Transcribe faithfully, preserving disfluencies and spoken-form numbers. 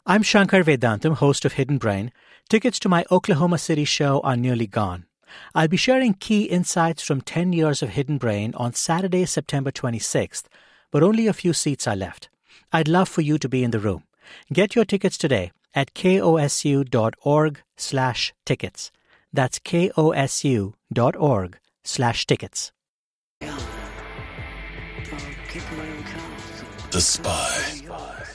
I'm Shankar Vedantam, host of Hidden Brain. Tickets to my Oklahoma City show are nearly gone. I'll be sharing key insights from ten years of Hidden Brain on Saturday, September twenty-sixth, but only a few seats are left. I'd love for you to be in the room. Get your tickets today at kosu.org slash tickets. That's kosu.org slash tickets. The Spy.